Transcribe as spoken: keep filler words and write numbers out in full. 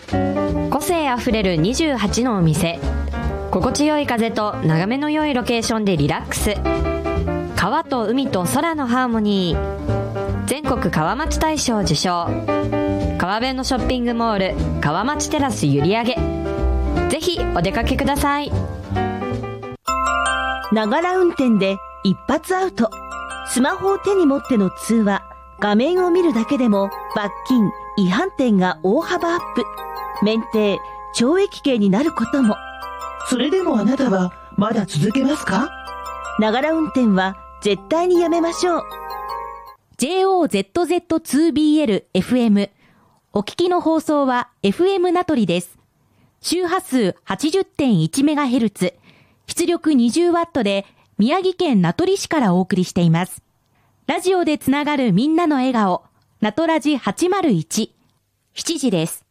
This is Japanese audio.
個性あふれるにじゅうはちのお店、心地よい風と眺めの良いロケーションでリラックス。川と海と空のハーモニー。全国川町大賞受賞。川辺のショッピングモール川町テラス閖上。ぜひお出かけください。 ながら運転で一発アウト。スマホを手に持っての通話、画面を見るだけでも罰金、違反点が大幅アップ。免停、懲役刑になることも。 それでもあなたはまだ続けますか？ ながら運転は絶対にやめましょう。 ジェイオーゼットゼットツービーエルエフエム。お聞きの放送は エフエム 名取です。周波数 はちじゅってんいちメガヘルツ、出力 にじゅうワット で宮城県名取市からお送りしています。ラジオでつながるみんなの笑顔、名取ラジはちまるいち。しちじです。